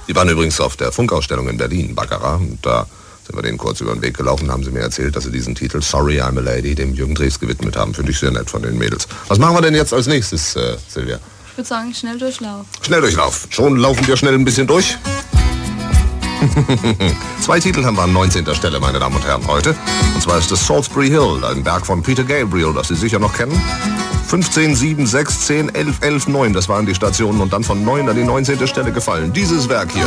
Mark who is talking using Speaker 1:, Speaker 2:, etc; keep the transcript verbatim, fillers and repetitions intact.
Speaker 1: Die waren übrigens auf der Funkausstellung in Berlin, Baccarat, und da sind wir denen kurz über den Weg gelaufen, haben sie mir erzählt, dass sie diesen Titel Sorry I'm a Lady dem Jürgen Drees gewidmet haben. Finde ich sehr nett von den Mädels. Was machen wir denn jetzt als nächstes, äh, Silvia?
Speaker 2: Ich würde sagen, Schnelldurchlauf.
Speaker 1: Schnelldurchlauf. Schon laufen wir schnell ein bisschen durch? Zwei Titel haben wir an neunzehnter Stelle, meine Damen und Herren, heute. Und zwar ist das Salisbury Hill, ein Werk von Peter Gabriel, das Sie sicher noch kennen. fünfzehn, sieben, sechs, zehn, elf, elf, neun, das waren die Stationen und dann von neun an die neunzehnte Stelle gefallen. Dieses Werk hier.